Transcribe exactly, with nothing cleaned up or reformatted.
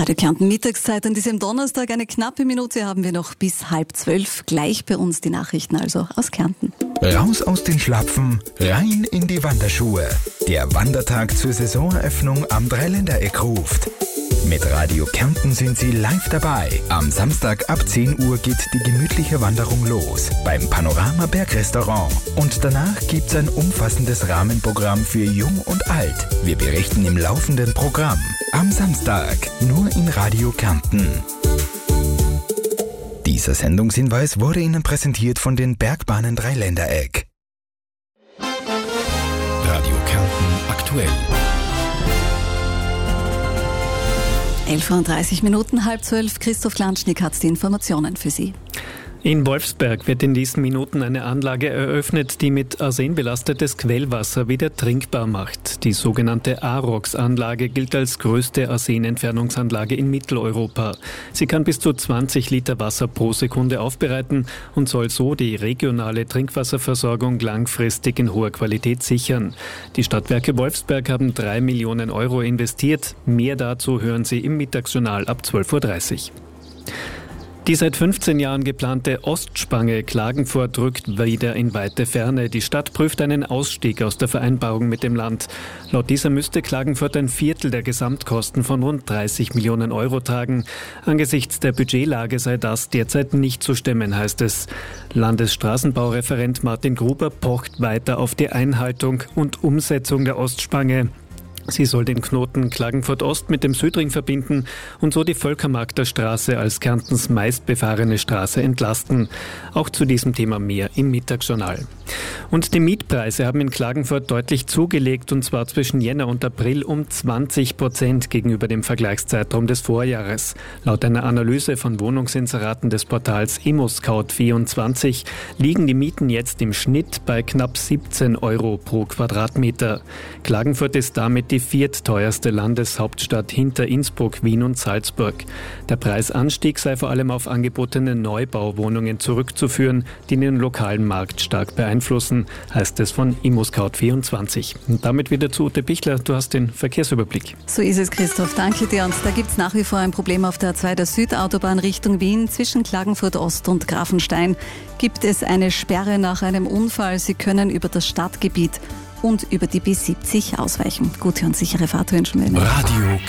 Radio Kärnten Mittagszeit an diesem Donnerstag. Eine knappe Minute haben wir noch bis halb zwölf. Gleich bei uns die Nachrichten also aus Kärnten. Raus aus den Schlapfen, rein in die Wanderschuhe. Der Wandertag zur Saisoneröffnung am Dreiländereck ruft. Mit Radio Kärnten sind Sie live dabei. Am Samstag ab zehn Uhr geht die gemütliche Wanderung los beim Panorama Bergrestaurant. Und danach gibt's ein umfassendes Rahmenprogramm für Jung und Alt. Wir berichten im laufenden Programm. Am Samstag nur in Radio Kärnten. Dieser Sendungshinweis wurde Ihnen präsentiert von den Bergbahnen Dreiländereck. Radio Kärnten aktuell. elf Uhr dreißig Minuten, halb zwölf. Christoph Klanschnik hat die Informationen für Sie. In Wolfsberg wird in diesen Minuten eine Anlage eröffnet, die mit Arsen belastetes Quellwasser wieder trinkbar macht. Die sogenannte AROX-Anlage gilt als größte Arsenentfernungsanlage in Mitteleuropa. Sie kann bis zu zwanzig Liter Wasser pro Sekunde aufbereiten und soll so die regionale Trinkwasserversorgung langfristig in hoher Qualität sichern. Die Stadtwerke Wolfsberg haben drei Millionen Euro investiert. Mehr dazu hören Sie im Mittagsjournal ab zwölf Uhr dreißig. Die seit fünfzehn Jahren geplante Ostspange Klagenfurt rückt wieder in weite Ferne. Die Stadt prüft einen Ausstieg aus der Vereinbarung mit dem Land. Laut dieser müsste Klagenfurt ein Viertel der Gesamtkosten von rund dreißig Millionen Euro tragen. Angesichts der Budgetlage sei das derzeit nicht zu stemmen, heißt es. Landesstraßenbaureferent Martin Gruber pocht weiter auf die Einhaltung und Umsetzung der Ostspange. Sie soll den Knoten Klagenfurt Ost mit dem Südring verbinden und so die Völkermarkter Straße als Kärntens meistbefahrene Straße entlasten. Auch zu diesem Thema mehr im Mittagsjournal. Und die Mietpreise haben in Klagenfurt deutlich zugelegt, und zwar zwischen Jänner und April um zwanzig Prozent gegenüber dem Vergleichszeitraum des Vorjahres. Laut einer Analyse von Wohnungsinseraten des Portals ImmoScout vierundzwanzig liegen die Mieten jetzt im Schnitt bei knapp siebzehn Euro pro Quadratmeter. Klagenfurt ist damit die viertteuerste Landeshauptstadt hinter Innsbruck, Wien und Salzburg. Der Preisanstieg sei vor allem auf angebotene Neubauwohnungen zurückzuführen, die den lokalen Markt stark beeinflussen, heißt es von ImmoScout vierundzwanzig. Und damit wieder zu Ute Pichler, du hast den Verkehrsüberblick. So ist es, Christoph, danke dir. Und da gibt es nach wie vor ein Problem auf der A zwei der Südautobahn Richtung Wien. Zwischen Klagenfurt Ost und Grafenstein gibt es eine Sperre nach einem Unfall. Sie können über das Stadtgebiet und über die B siebzig ausweichen. Gute und sichere Fahrt wünschen wir Ihnen. Radio